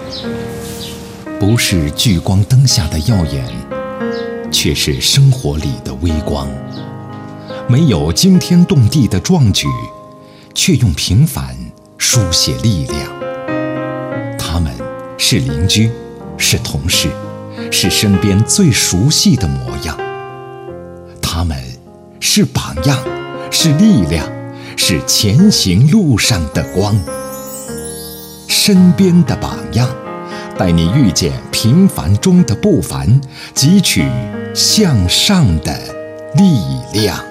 不是聚光灯下的耀眼，却是生活里的微光。没有惊天动地的壮举，却用平凡书写力量。他们是邻居，是同事，是身边最熟悉的模样。他们是榜样，是力量，是前行路上的光。身边的榜样，带你遇见平凡中的不凡，汲取向上的力量。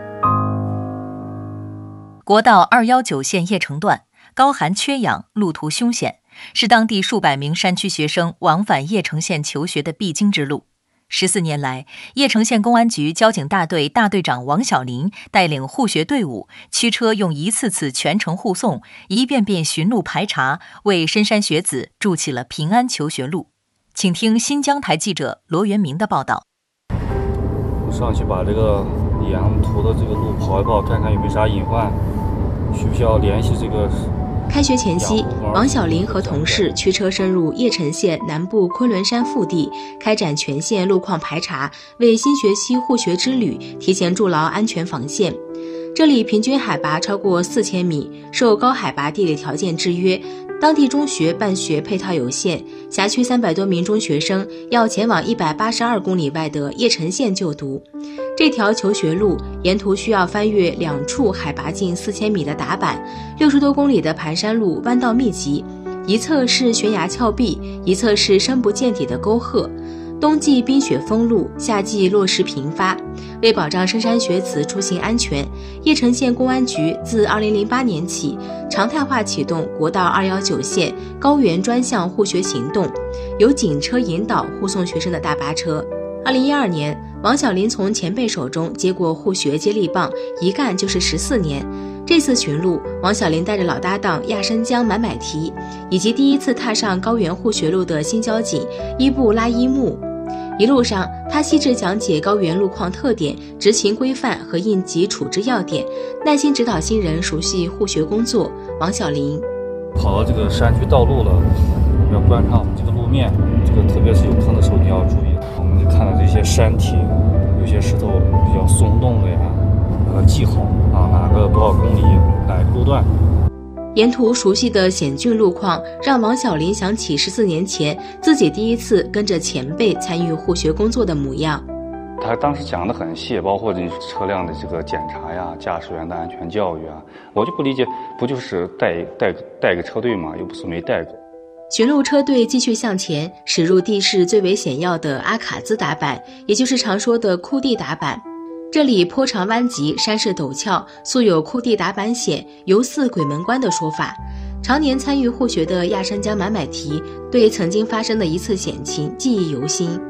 国道219线邺城段高寒缺氧，路途凶险，是当地数百名山区学生往返邺城县求学的必经之路。14年来，邺城县公安局交警大队大队长王小林带领护学队伍，驱车用一次次全程护送、一遍遍巡路排查，为深山学子筑起了平安求学路。请听新疆台记者罗元明的报道。 上去把这个沿途的这个路跑一跑，看看有没有啥隐患，需不需要联系这个。 开学前夕，王小林和同事驱车深入邺城县南部昆仑山腹地，开展全县路况排查，为新学期护学之旅提前筑牢安全防线。这里平均海拔超过4000米，受高海拔地理条件制约，当地中学办学配套有限，辖区300多名中学生要前往182公里外的邺城县就读。这条求学路沿途需要翻越2处海拔近4000米的打板，60多公里的盘山路弯道密集，一侧是悬崖峭壁，一侧是深不见底的沟壑。冬季冰雪封路，夏季落石频发。为保障深山学子出行安全，邺城县公安局自2008年起常态化启动国道219线高原专项护学行动，由警车引导护送学生的大巴车。2012年，王小林从前辈手中接过护学接力棒，一干就是14年。这次巡路，王小林带着老搭档亚申江买买提，以及第一次踏上高原护学路的新交警伊布拉伊木。一路上，他细致讲解高原路况特点、执勤规范和应急处置要点，耐心指导新人熟悉护学工作。王小林跑到这个山区道路了，要观察我们这个路面，这个特别是有坑的时候你要注意。我们就看到这些山体，有些石头比较松动的呀，记好啊，哪个多少公里，哪个路段。 沿途熟悉的险峻路况让王小林想起14年前自己第一次跟着前辈参与护学工作的模样。 他当时讲得很细，包括这车辆的这个检查呀、驾驶员的安全教育啊，我就不理解，不就是带个车队吗？又不是没带过。 巡路车队继续向前，驶入地势最为险要的阿卡兹打板，也就是常说的库地打板。这里坡长弯急，山势陡峭，素有库地打板险，犹似鬼门关的说法。常年参与护学的亚申江买买提对曾经发生的一次险情记忆犹新。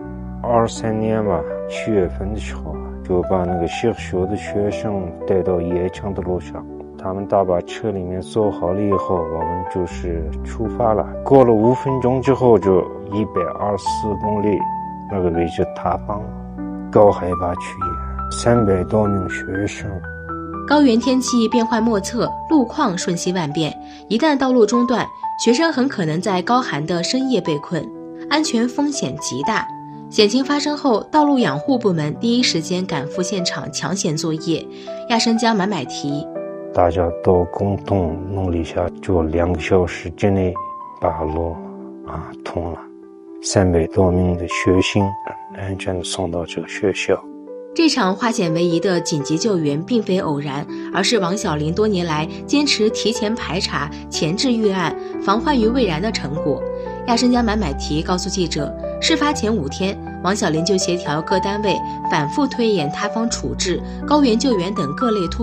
23年吧，7月份的时候，就把那个小学的学生带到邺城的路上。他们大巴车里面坐好了以后，我们就是出发了。过了5分钟之后，就124公里，那个位置塌方了，高海拔区域，300多名学生。 高原天气变幻莫测，路况瞬息万变，一旦道路中断，学生很可能在高寒的深夜被困，安全风险极大。险情发生后，道路养护部门第一时间赶赴现场抢险作业。亚申江买买提， 大家都共同努力下，就2个小时之内把路通了，300多名的学生安全地送到这个学校。 这场化险为夷的紧急救援并非偶然，而是王小林多年来坚持提前排查、前置预案、防患于未然的成果。亚申江买买提告诉记者，事发前5天，王小林就协调各单位反复推演塌方处置、高原救援等各类突